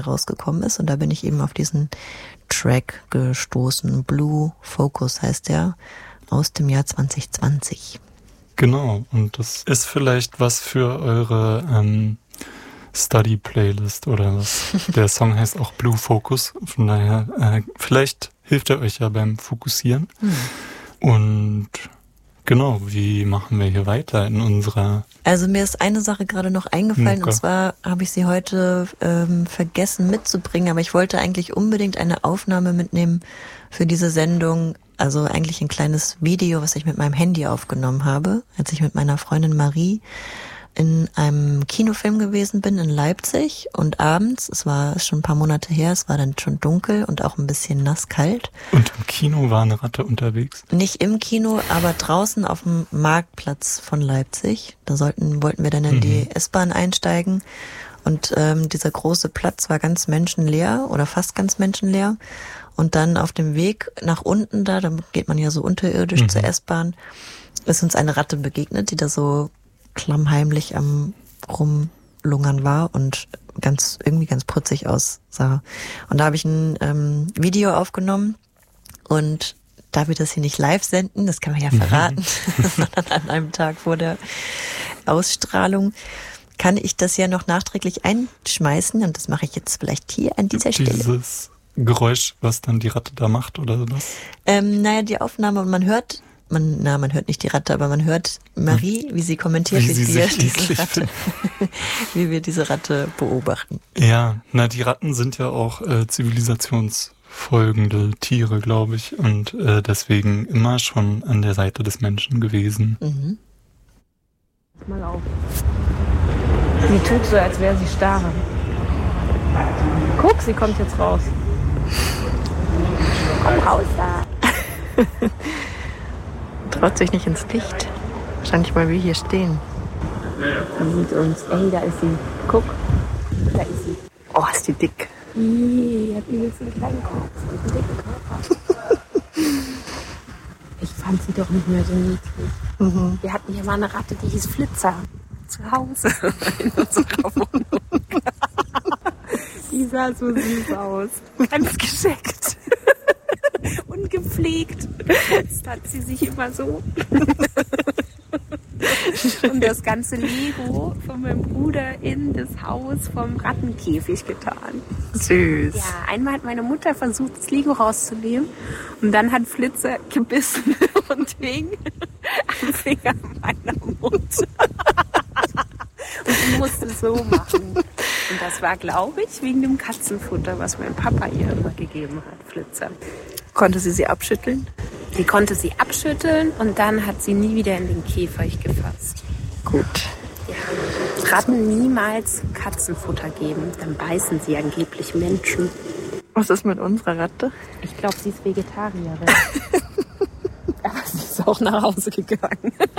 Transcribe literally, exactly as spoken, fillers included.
rausgekommen ist. Und da bin ich eben auf diesen Track gestoßen. Blue Focus heißt der, aus dem Jahr zwanzig zwanzig. Genau, und das ist vielleicht was für eure ähm, Study-Playlist oder was. Der Song heißt auch Blue Focus, von daher äh, vielleicht hilft er euch ja beim Fokussieren. Hm. Und genau, wie machen wir hier weiter in unserer... Also mir ist eine Sache gerade noch eingefallen, Mucke. Und zwar habe ich sie heute ähm, vergessen mitzubringen, aber ich wollte eigentlich unbedingt eine Aufnahme mitnehmen für diese Sendung, also eigentlich ein kleines Video, was ich mit meinem Handy aufgenommen habe, als ich mit meiner Freundin Marie in einem Kinofilm gewesen bin in Leipzig und abends, es war schon ein paar Monate her, es war dann schon dunkel und auch ein bisschen nasskalt. Und im Kino war eine Ratte unterwegs? Nicht im Kino, aber draußen auf dem Marktplatz von Leipzig. Da sollten, wollten wir dann in mhm. die S-Bahn einsteigen und ähm, dieser große Platz war ganz menschenleer oder fast ganz menschenleer. Und dann auf dem Weg nach unten da, da geht man ja so unterirdisch mhm. zur S-Bahn, ist uns eine Ratte begegnet, die da so klammheimlich am Rumlungern war und ganz irgendwie ganz putzig aussah. Und da habe ich ein ähm, Video aufgenommen und da wir das hier nicht live senden, das kann man ja verraten, sondern an einem Tag vor der Ausstrahlung, kann ich das ja noch nachträglich einschmeißen und das mache ich jetzt vielleicht hier an dieser Stelle. Dieses Geräusch, was dann die Ratte da macht oder was? Ähm, naja, die Aufnahme, man hört Man, na, man hört nicht die Ratte, aber man hört Marie, wie sie kommentiert, wie, wie, sie wir, sich diese Ratte, wie wir diese Ratte beobachten. Ja, na, die Ratten sind ja auch äh, zivilisationsfolgende Tiere, glaube ich, und äh, deswegen immer schon an der Seite des Menschen gewesen. Mhm. Mal auf. Sie tut so, als wäre sie starre. Guck, sie kommt jetzt raus. Komm raus da. Traut sich nicht ins Licht. Wahrscheinlich, weil wir hier stehen. Sie sieht uns. Ey, da ist sie. Guck. Da ist sie. Oh, ist die dick. Die hat übelst einen kleinen Kopf. Einen dicken Körper. Ich fand sie doch nicht mehr so niedlich. Mhm. Wir hatten hier mal eine Ratte, die hieß Flitzer. Zu Hause in unserer Wohnung. Die sah so süß aus. Ganz gescheckt. Ungepflegt. Jetzt hat sie sich immer so. Und das ganze Lego von meinem Bruder in das Haus vom Rattenkäfig getan. Süß. Ja, einmal hat meine Mutter versucht, das Lego rauszunehmen. Und dann hat Flitzer gebissen und hing am Finger meiner Mutter. Und sie musste es so machen. Und das war, glaube ich, wegen dem Katzenfutter, was mein Papa ihr immer gegeben hat, Flitzer. Konnte sie sie abschütteln? Sie konnte sie abschütteln und dann hat sie nie wieder in den Käfig gefasst. Gut. Ja. Ratten niemals Katzenfutter geben, dann beißen sie angeblich Menschen. Was ist mit unserer Ratte? Ich glaube, sie ist Vegetarierin. Aber sie ist auch nach Hause gegangen.